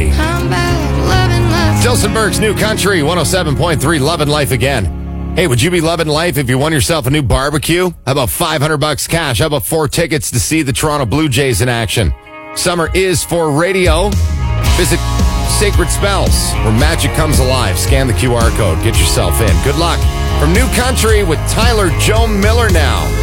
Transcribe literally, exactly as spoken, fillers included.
Valley. Dilson New Country, one oh seven point three, loving life again. Hey, would you be loving life if you won yourself a new barbecue? How about five hundred bucks cash? How about four tickets to see the Toronto Blue Jays in action? Summer is for radio. Visit Sacred Spells, where magic comes alive. Scan the Q R code. Get yourself in. Good luck. From New Country with Tyler Joe Miller now.